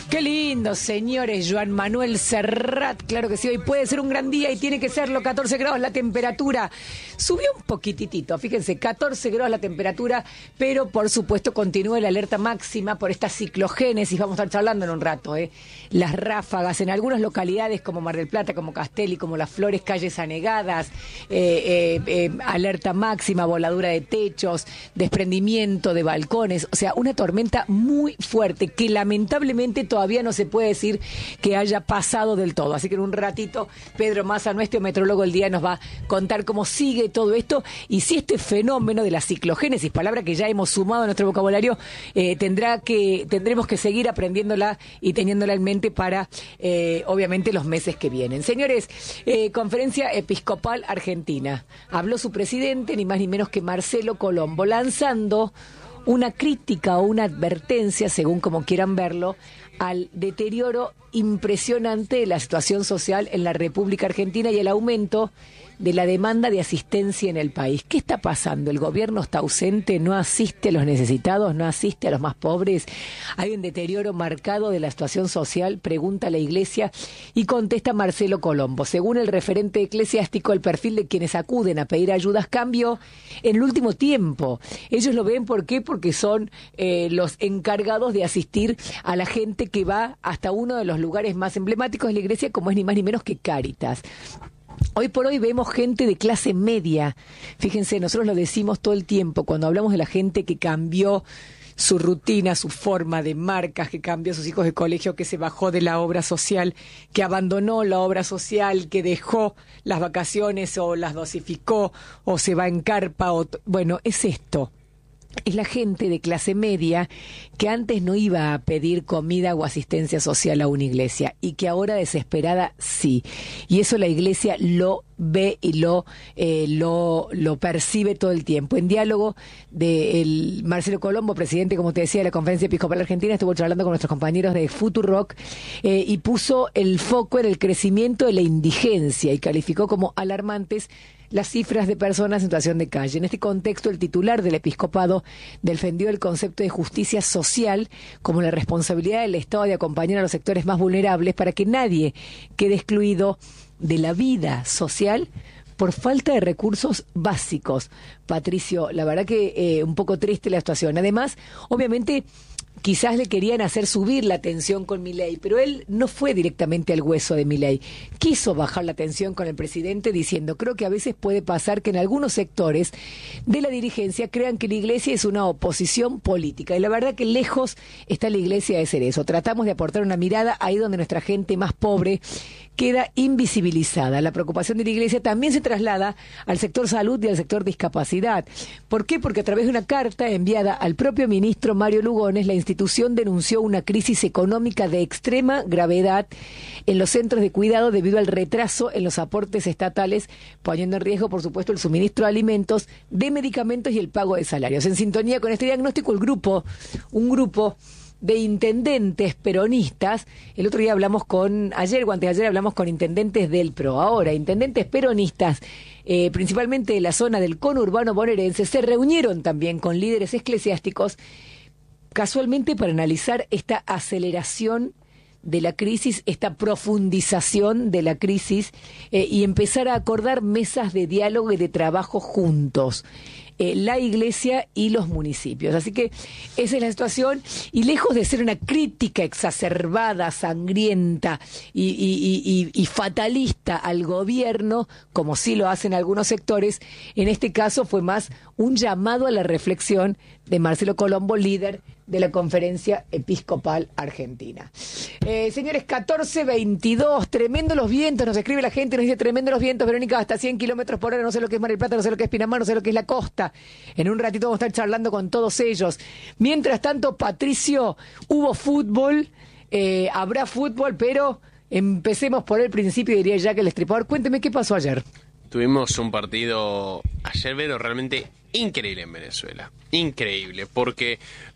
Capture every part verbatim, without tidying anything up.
Qué lindo, señores. Joan Manuel Serrat, claro que sí, hoy puede ser un gran día y tiene que serlo. catorce grados la temperatura. Subió un poquitito, fíjense, catorce grados la temperatura, pero por supuesto continúa la alerta máxima por esta ciclogénesis. Vamos a estar charlando en un rato, ¿eh? Las ráfagas en algunas localidades como Mar del Plata, como Castelli, como Las Flores, calles anegadas, eh, eh, eh, alerta máxima, voladura de techos, desprendimiento de balcones, o sea, una tormenta muy fuerte que lamentablemente todavía no se puede decir que haya pasado del todo. Así que en un ratito Pedro Massa, nuestro metrólogo del día, nos va a contar cómo sigue todo esto y si este fenómeno de la ciclogénesis, palabra que ya hemos sumado a nuestro vocabulario, eh, tendrá que tendremos que seguir aprendiéndola y teniéndola en mente para, eh, obviamente, los meses que vienen. Señores, eh, Conferencia Episcopal Argentina. Habló su presidente, ni más ni menos que Marcelo Colombo, lanzando una crítica o una advertencia, según como quieran verlo, al deterioro impresionante de la situación social en la República Argentina y el aumento de la demanda de asistencia en el país. ¿Qué está pasando? ¿El gobierno está ausente? ¿No asiste a los necesitados? ¿No asiste a los más pobres? ¿Hay un deterioro marcado de la situación social? Pregunta la Iglesia y contesta Marcelo Colombo. Según el referente eclesiástico, el perfil de quienes acuden a pedir ayudas cambió en el último tiempo. Ellos lo ven, ¿por qué? Porque son eh, los encargados de asistir a la gente que va hasta uno de los lugares más emblemáticos de la Iglesia, como es ni más ni menos que Cáritas. Hoy por hoy vemos gente de clase media. Fíjense, nosotros lo decimos todo el tiempo cuando hablamos de la gente que cambió su rutina, su forma de marcas, que cambió a sus hijos de colegio, que se bajó de la obra social, que abandonó la obra social, que dejó las vacaciones o las dosificó o se va en carpa. O t- bueno, es esto. Es la gente de clase media que antes no iba a pedir comida o asistencia social a una iglesia y que ahora desesperada sí. Y eso la Iglesia lo ve y lo eh, lo lo percibe todo el tiempo. En diálogo de el Marcelo Colombo, presidente, como te decía, de la Conferencia Episcopal Argentina, estuvo charlando con nuestros compañeros de Futurock eh, y puso el foco en el crecimiento de la indigencia y calificó como alarmantes las cifras de personas en situación de calle. En este contexto, el titular del episcopado defendió el concepto de justicia social como la responsabilidad del Estado de acompañar a los sectores más vulnerables para que nadie quede excluido de la vida social por falta de recursos básicos. Patricio, la verdad que eh, un poco triste la situación. Además, obviamente, quizás le querían hacer subir la tensión con Milei, pero él no fue directamente al hueso de Milei. Quiso bajar la tensión con el presidente diciendo, creo que a veces puede pasar que en algunos sectores de la dirigencia crean que la Iglesia es una oposición política. Y la verdad que lejos está la Iglesia de ser eso. Tratamos de aportar una mirada ahí donde nuestra gente más pobre queda invisibilizada. La preocupación de la Iglesia también se traslada al sector salud y al sector discapacidad. ¿Por qué? Porque a través de una carta enviada al propio ministro Mario Lugones, la institución denunció una crisis económica de extrema gravedad en los centros de cuidado debido al retraso en los aportes estatales, poniendo en riesgo, por supuesto, el suministro de alimentos, de medicamentos y el pago de salarios. En sintonía con este diagnóstico, el grupo, un grupo de intendentes peronistas, el otro día hablamos con, ayer o antes de ayer hablamos con intendentes del P R O, ahora intendentes peronistas, eh, principalmente de la zona del conurbano bonaerense, se reunieron también con líderes eclesiásticos, casualmente para analizar esta aceleración de la crisis, esta profundización de la crisis eh, y empezar a acordar mesas de diálogo y de trabajo juntos. Eh, la Iglesia y los municipios. Así que esa es la situación y lejos de ser una crítica exacerbada, sangrienta y, y, y, y fatalista al gobierno, como sí lo hacen algunos sectores, en este caso fue más un llamado a la reflexión de Marcelo Colombo, líder de la Conferencia Episcopal Argentina. Eh, señores, catorce veintidós, tremendo los vientos, nos escribe la gente, nos dice tremendo los vientos, Verónica, hasta cien kilómetros por hora, no sé lo que es Mar del Plata, no sé lo que es Pinamar, no sé lo que es la costa. En un ratito vamos a estar charlando con todos ellos. Mientras tanto, Patricio, hubo fútbol, eh, habrá fútbol, pero empecemos por el principio, diría Jack el Estripador. Cuénteme qué pasó ayer. Tuvimos un partido ayer, pero realmente increíble en Venezuela. Increíble, porque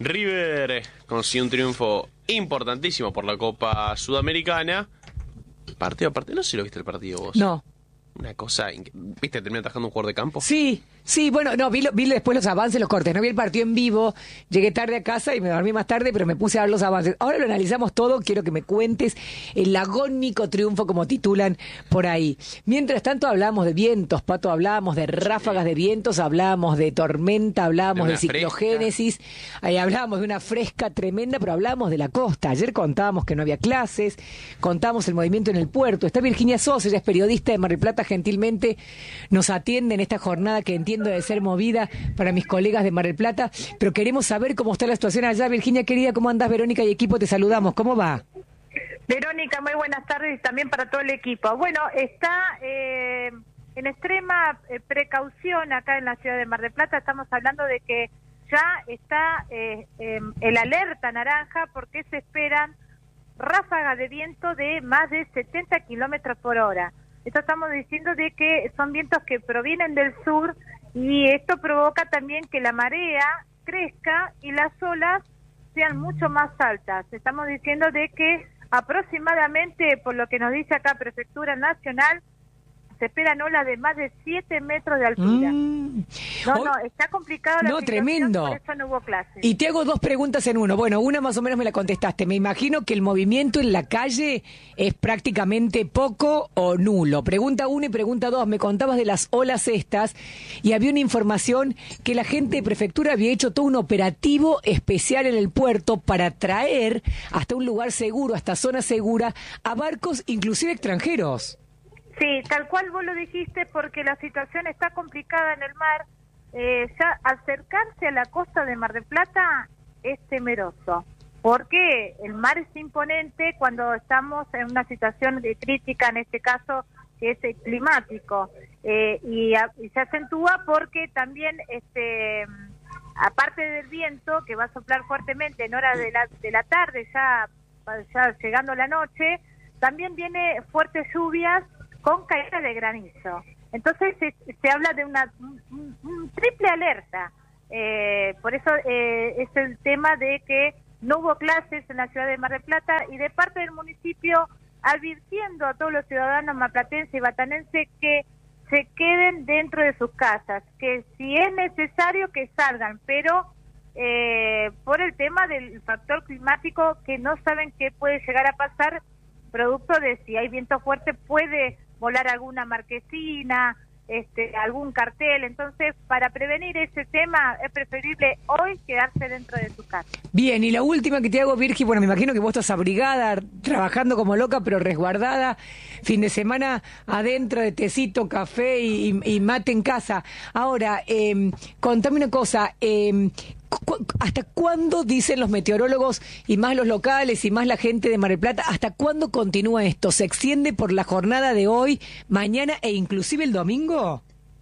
River consiguió un triunfo importantísimo por la Copa Sudamericana. Partido a partido, no sé si lo viste el partido vos. No. Una cosa, inc- ¿viste? Termina atajando un jugador de campo. Sí, Sí, bueno, no, vi, lo- vi después los avances, los cortes, no vi el partido en vivo, llegué tarde a casa y me dormí más tarde, pero me puse a ver los avances. Ahora lo analizamos todo, quiero que me cuentes el agónico triunfo, como titulan por ahí. Mientras tanto hablamos de vientos, Pato, hablábamos de ráfagas de vientos, hablábamos de tormenta, hablábamos De de, una fresca. ciclogénesis, ahí hablábamos de una fresca tremenda, pero hablábamos de la costa. Ayer contábamos que no había clases, contábamos el movimiento en el puerto. Está Virginia Sosa, ella es periodista de Mar del Plata, gentilmente nos atiende en esta jornada que entiendo de ser movida para mis colegas de Mar del Plata, pero queremos saber cómo está la situación allá. Virginia querida, ¿cómo andás? Verónica y equipo, te saludamos. ¿Cómo va? Verónica, muy buenas tardes y también para todo el equipo. Bueno, está eh, en extrema eh, precaución acá en la ciudad de Mar del Plata. Estamos hablando de que ya está eh, eh, el alerta naranja porque se esperan ráfagas de viento de más de setenta kilómetros por hora. Esto estamos diciendo de que son vientos que provienen del sur y esto provoca también que la marea crezca y las olas sean mucho más altas. Estamos diciendo de que aproximadamente, por lo que nos dice acá Prefectura Nacional, se esperan olas de más de siete metros de altura. Mm. No, Hoy- no, está complicado la No, situación, tremendo. por eso no hubo clases. Y te hago dos preguntas en uno. Bueno, una más o menos me la contestaste. Me imagino que el movimiento en la calle es prácticamente poco o nulo. Pregunta uno y pregunta dos. Me contabas de las olas estas y había una información que la gente de prefectura había hecho todo un operativo especial en el puerto para traer hasta un lugar seguro, hasta zona segura, a barcos inclusive extranjeros. Sí, tal cual vos lo dijiste, porque la situación está complicada en el mar. Eh, ya acercarse a la costa de Mar del Plata es temeroso, porque el mar es imponente cuando estamos en una situación de crítica, en este caso, que es el climático, eh, y, a- y se acentúa porque también, este, aparte del viento, que va a soplar fuertemente en horas de la, de la tarde, ya, ya llegando la noche, también viene fuertes lluvias con caída de granizo. Entonces se, se habla de una un, un- un triple alerta. Eh, por eso eh, es el tema de que no hubo clases en la ciudad de Mar del Plata y de parte del municipio advirtiendo a todos los ciudadanos marplatenses y batanenses que se queden dentro de sus casas, que si es necesario que salgan, pero eh, por el tema del factor climático que no saben qué puede llegar a pasar, producto de si hay viento fuerte puede volar alguna marquesina, este, algún cartel. Entonces, para prevenir ese tema es preferible hoy quedarse dentro de su casa. Bien, y la última que te hago, Virgi, bueno, me imagino que vos estás abrigada, trabajando como loca, pero resguardada, fin de semana adentro de tecito, café y, y- y mate en casa. Ahora, eh, contame una cosa, eh, cu- ¿hasta cuándo, dicen los meteorólogos, y más los locales, y más la gente de Mar del Plata, hasta cuándo continúa esto? ¿Se extiende por la jornada de hoy, mañana e inclusive el domingo?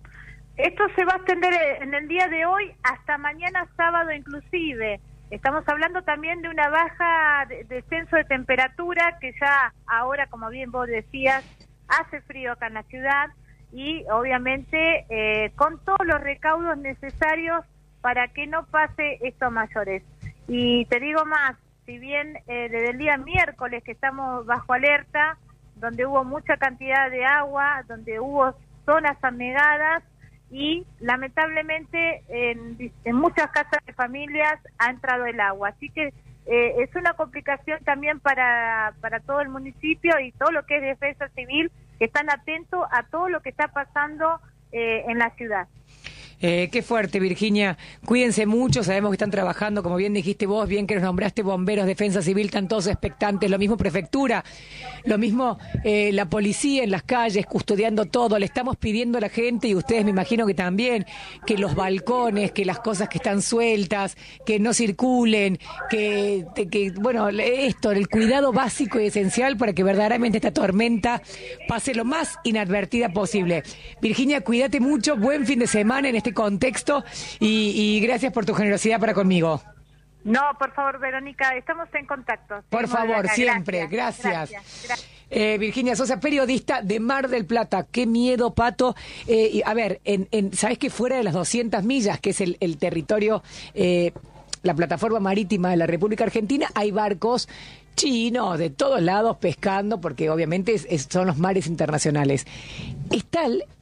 Esto se va a extender en el día de hoy hasta mañana sábado inclusive. Estamos hablando también de una baja de- descenso de temperatura que ya ahora, como bien vos decías, hace frío acá en la ciudad y obviamente eh, con todos los recaudos necesarios para que no pase esto a mayores. Y te digo más, si bien eh, desde el día miércoles que estamos bajo alerta, donde hubo mucha cantidad de agua, donde hubo zonas anegadas, y lamentablemente en, en muchas casas de familias ha entrado el agua. Así que eh, es una complicación también para, para todo el municipio y todo lo que es defensa civil, que están atentos a todo lo que está pasando eh, en la ciudad. Eh, qué fuerte, Virginia. Cuídense mucho, sabemos que están trabajando, como bien dijiste vos, bien que nos nombraste bomberos, defensa civil, están todos expectantes, lo mismo prefectura, lo mismo eh, la policía en las calles, custodiando todo. Le estamos pidiendo a la gente, y ustedes me imagino que también, que los balcones, que las cosas que están sueltas, que no circulen, que, que bueno, esto, el cuidado básico y esencial para que verdaderamente esta tormenta pase lo más inadvertida posible. Virginia, cuídate mucho, buen fin de semana en este contexto y, y gracias por tu generosidad para conmigo. No, por favor, Verónica, estamos en contacto. Por Seguimos favor, acá. siempre, gracias. Gracias, gracias. Eh, Virginia Sosa, periodista de Mar del Plata. Qué miedo, Pato. Eh, y, a ver, en, en, ¿sabés que fuera de las doscientas millas, que es el, el territorio, eh, la plataforma marítima de la República Argentina, hay barcos chinos de todos lados pescando, porque obviamente es, es, son los mares internacionales? Es tal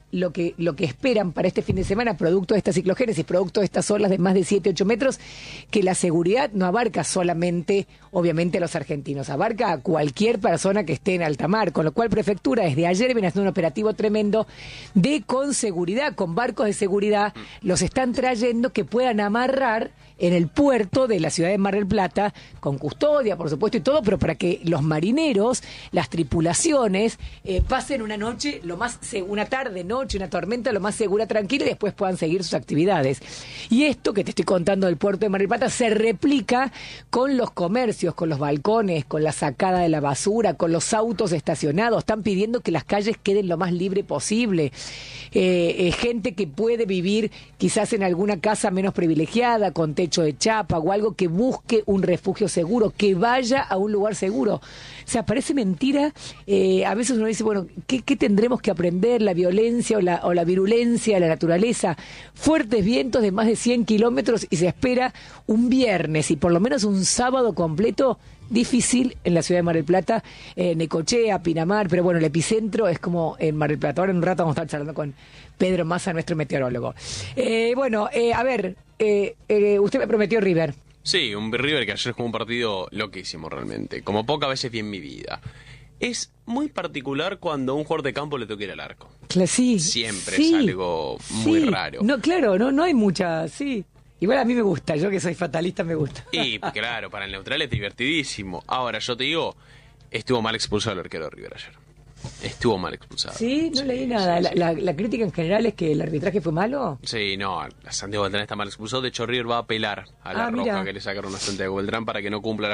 lo que, lo que esperan para este fin de semana, producto de esta ciclogénesis, producto de estas olas de más de siete, ocho metros, que la seguridad no abarca solamente, obviamente, a los argentinos, abarca a cualquier persona que esté en alta mar, con lo cual Prefectura desde ayer viene haciendo un operativo tremendo de con seguridad, con barcos de seguridad, los están trayendo que puedan amarrar en el puerto de la ciudad de Mar del Plata, con custodia, por supuesto, y todo, pero para que los marineros, las tripulaciones, eh, pasen una noche, lo más una tarde, noche, una tormenta, lo más segura, tranquila, y después puedan seguir sus actividades. Y esto que te estoy contando del puerto de Mar del Plata se replica con los comercios, con los balcones, con la sacada de la basura, con los autos estacionados. Están pidiendo que las calles queden lo más libre posible. Eh, eh, gente que puede vivir quizás en alguna casa menos privilegiada, con techo de chapa o algo, que busque un refugio seguro, que vaya a un lugar seguro. O sea, parece mentira. Eh, a veces uno dice, bueno, ¿qué, qué tendremos que aprender? La violencia o la, o la virulencia de la naturaleza. Fuertes vientos de más de cien kilómetros y se espera un viernes y por lo menos un sábado completo difícil en la ciudad de Mar del Plata, eh, Necochea, Pinamar, pero bueno, el epicentro es como en Mar del Plata. Ahora en un rato vamos a estar charlando con Pedro Massa, nuestro meteorólogo. Eh, bueno, eh, a ver, eh, eh, usted me prometió River. Sí, un River que ayer jugó un partido loquísimo realmente, como pocas veces vi en mi vida. Es muy particular cuando a un jugador de campo le toca ir al arco. Claro, sí, Siempre sí, es algo muy sí. raro. No, claro, no, no hay mucha, sí. Igual a mí me gusta, yo que soy fatalista me gusta. Y claro, para el neutral es divertidísimo. Ahora, yo te digo, estuvo mal expulsado el arquero de River ayer. Estuvo mal expulsado. Sí, no sí, leí nada. Sí, la, sí. la, la crítica en general es que el arbitraje fue malo. Sí, no, Santiago Beltrán está mal expulsado. De hecho, River va a apelar a la Ah, roja mira. que le sacaron a Santiago Beltrán para que no cumpla la